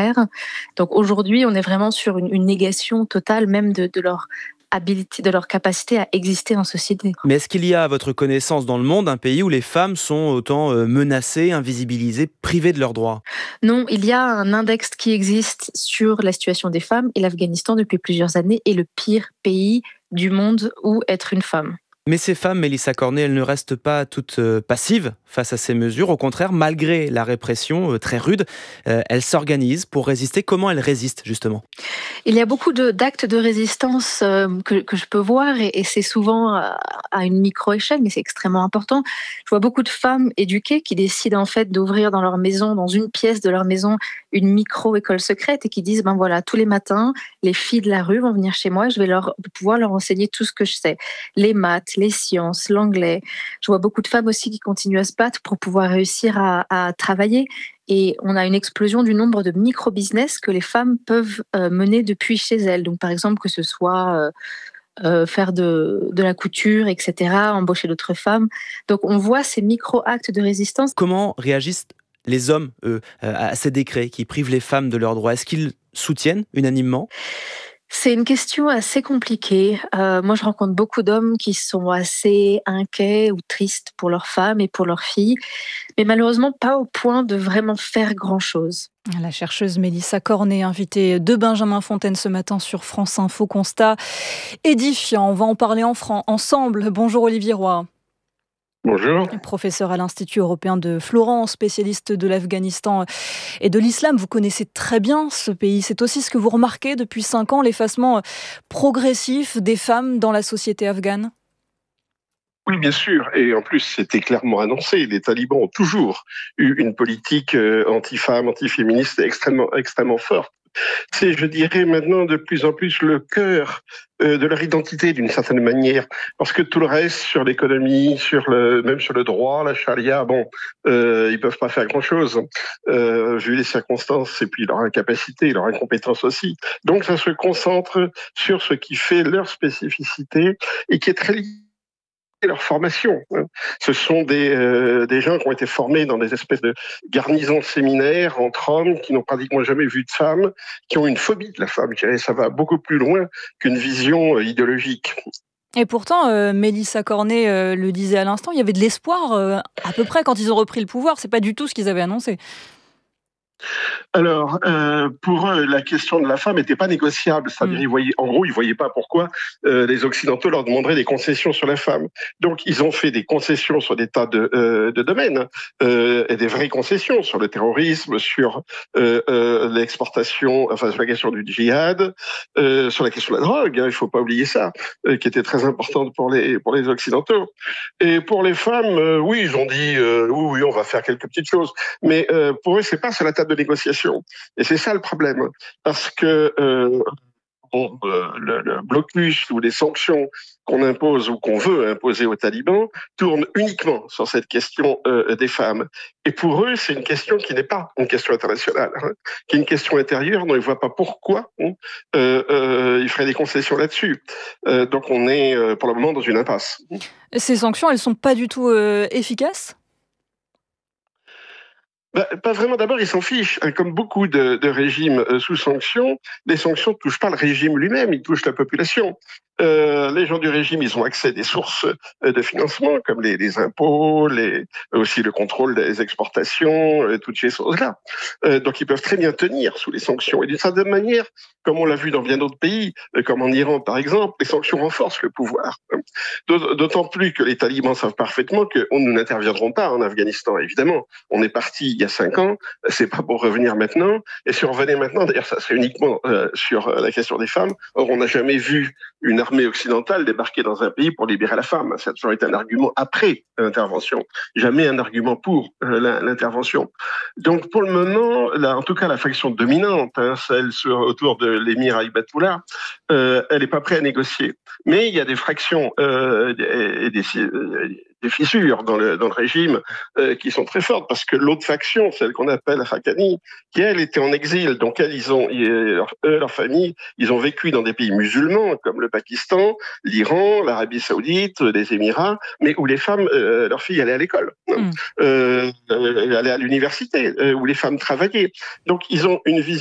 contraire. Donc aujourd'hui, on est vraiment sur une négation totale même de leur habilité, de leur capacité à exister en société. Mais est-ce qu'il y a, à votre connaissance, dans le monde, un pays où les femmes sont autant menacées, invisibilisées, privées de leurs droits ? Non, il y a un index qui existe sur la situation des femmes et l'Afghanistan depuis plusieurs années est le pire pays du monde où être une femme. Mais ces femmes, Mélissa Cornet, elles ne restent pas toutes passives face à ces mesures. Au contraire, malgré la répression très rude, elles s'organisent pour résister. Comment elles résistent, justement ? Il y a beaucoup d'actes de résistance que je peux voir et c'est souvent à une micro-échelle, mais c'est extrêmement important. Je vois beaucoup de femmes éduquées qui décident en fait d'ouvrir dans leur maison, dans une pièce de leur maison, une micro-école secrète et qui disent, ben voilà, tous les matins, les filles de la rue vont venir chez moi et je vais pouvoir leur enseigner tout ce que je sais. Les maths, les sciences, l'anglais. Je vois beaucoup de femmes aussi qui continuent à se battre pour pouvoir réussir à travailler. Et on a une explosion du nombre de micro-business que les femmes peuvent mener depuis chez elles. Donc, par exemple, que ce soit faire de la couture, etc., embaucher d'autres femmes. Donc, on voit ces micro-actes de résistance. Comment réagissent les hommes, eux, à ces décrets qui privent les femmes de leurs droits ? Est-ce qu'ils soutiennent unanimement ? C'est une question assez compliquée. Moi, je rencontre beaucoup d'hommes qui sont assez inquiets ou tristes pour leurs femmes et pour leurs filles, mais malheureusement pas au point de vraiment faire grand-chose. La chercheuse Mélissa Cornet, invitée de Benjamin Fontaine ce matin sur France Info. Constat édifiant. On va en parler ensemble. Bonjour Olivier Roy. Bonjour. Professeur à l'Institut européen de Florence, spécialiste de l'Afghanistan et de l'islam. Vous connaissez très bien ce pays. C'est aussi ce que vous remarquez depuis 5 ans, l'effacement progressif des femmes dans la société afghane ? Oui, bien sûr. Et en plus, c'était clairement annoncé. Les talibans ont toujours eu une politique anti-femme, anti-féministe extrêmement forte. C'est, je dirais, maintenant de plus en plus le cœur de leur identité d'une certaine manière, parce que tout le reste, sur l'économie, même sur le droit, la charia, ils peuvent pas faire grand-chose, vu les circonstances et puis leur incapacité, leur incompétence aussi. Donc ça se concentre sur ce qui fait leur spécificité et qui est très lié leur formation. Ce sont des gens qui ont été formés dans des espèces de garnisons séminaires entre hommes qui n'ont pratiquement jamais vu de femmes, qui ont une phobie de la femme. Je dirais, ça va beaucoup plus loin qu'une vision idéologique. Et pourtant, Mélissa Cornet le disait à l'instant, il y avait de l'espoir à peu près quand ils ont repris le pouvoir. C'est pas du tout ce qu'ils avaient annoncé. Alors, pour eux, la question de la femme n'était pas négociable. C'est-à-dire, ils voyaient pas pourquoi les Occidentaux leur demanderaient des concessions sur la femme. Donc, ils ont fait des concessions sur des tas de domaines, et des vraies concessions sur le terrorisme, sur l'exportation, sur la question du djihad, sur la question de la drogue. Il faut pas oublier ça, qui était très importante pour les Occidentaux. Et pour les femmes, oui, ils ont dit oui, on va faire quelques petites choses. Mais pour eux, c'est pas sur la table de négociation. Et c'est ça le problème. Parce que le blocus ou les sanctions qu'on impose ou qu'on veut imposer aux talibans tournent uniquement sur cette question des femmes. Et pour eux, c'est une question qui n'est pas une question internationale, qui est une question intérieure dont ils ne voient pas pourquoi ils feraient des concessions là-dessus. Donc on est pour le moment dans une impasse. Ces sanctions, elles ne sont pas du tout efficaces ? Pas vraiment. D'abord, ils s'en fichent. Comme beaucoup de régimes sous sanctions, les sanctions ne touchent pas le régime lui-même, ils touchent la population. Les gens du régime, ils ont accès à des sources de financement, comme les impôts, aussi le contrôle des exportations, toutes ces choses-là. Donc, ils peuvent très bien tenir sous les sanctions. Et d'une certaine manière, comme on l'a vu dans bien d'autres pays, comme en Iran par exemple, les sanctions renforcent le pouvoir. D'autant plus que les talibans savent parfaitement que nous n'interviendrons pas en Afghanistan. Évidemment, on est parti il y a 5 ans, c'est pas pour revenir maintenant. Et si on revenait maintenant, d'ailleurs, ça serait uniquement sur la question des femmes. Or, on n'a jamais vu une armée occidentale débarquer dans un pays pour libérer la femme. Ça a toujours été un argument après l'intervention, jamais un argument pour l'intervention. Donc pour le moment, en tout cas la faction dominante, celle autour de l'émir Aïbatoullah, elle n'est pas prête à négocier. Mais il y a des fractions et des fissures dans le régime qui sont très fortes, parce que l'autre faction, celle qu'on appelle Haqqani, qui elle était en exil, donc leur famille, ils ont vécu dans des pays musulmans comme le Pakistan, l'Iran, l'Arabie Saoudite, les Émirats, mais où les femmes, leurs filles allaient à l'école, allaient à l'université, où les femmes travaillaient. Donc ils ont une vision